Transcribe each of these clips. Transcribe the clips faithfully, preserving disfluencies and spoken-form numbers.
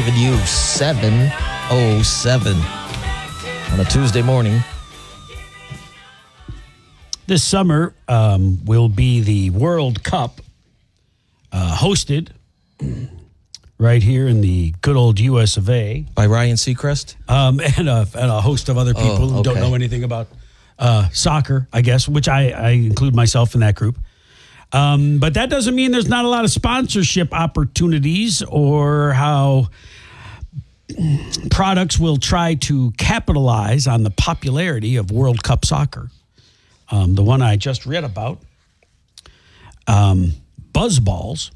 giving you seven oh seven on a Tuesday morning. This summer um, will be the World Cup uh, hosted right here in the good old U S of A. By Ryan Seacrest? Um, and, a, and a host of other people Oh, who don't okay. know anything about uh, soccer, I guess, which I, I include myself in that group. Um, but that doesn't mean there's not a lot of sponsorship opportunities or how products will try to capitalize on the popularity of World Cup soccer. Um, the one I just read about, um, BuzzBalls,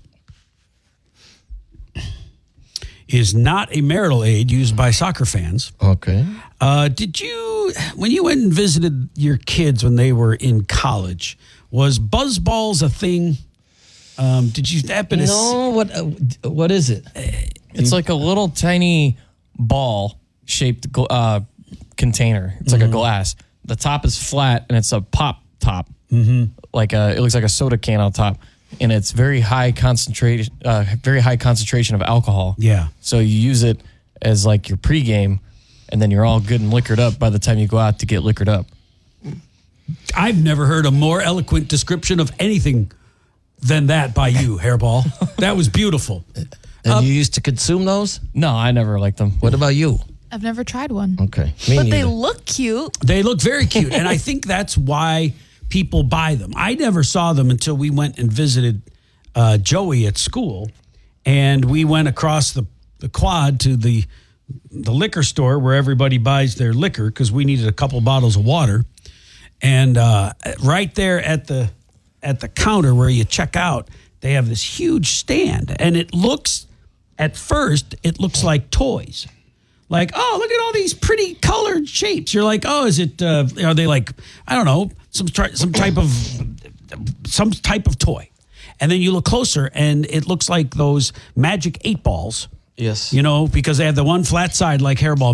is not a marital aid used by soccer fans. Okay. Uh, did you, when you went and visited your kids when they were in college, was BuzzBalls a thing? Um, did you happen to No, what uh, what is it? It's like a little tiny ball shaped uh, container. It's like Mm-hmm. a glass. The top is flat and it's a pop top. Mm-hmm. Like a, it looks like a soda can on top, and it's very high concentration. Uh, very high concentration of alcohol. Yeah. So you use it as like your pregame, and then you're all good and liquored up by the time you go out to get liquored up. I've never heard a more eloquent description of anything than that by you, Hairball. That was beautiful. And Um, you used to consume those? No, I never liked them. What about you? I've never tried one. Okay. Me But neither. they look cute. They look very cute, and I think that's why people buy them. I never saw them until we went and visited uh, Joey at school, and we went across the, the quad to the the liquor store where everybody buys their liquor because we needed a couple bottles of water, and uh, right there at the at the counter where you check out, they have this huge stand, and it looks at first it looks like toys. Like, oh, look at all these pretty colored shapes. You're like, oh, is it? Uh, are they like, I don't know, some tri- some type of some type of toy? And then you look closer, and it looks like those magic eight balls. Yes. You know, because they have the one flat side like Hairball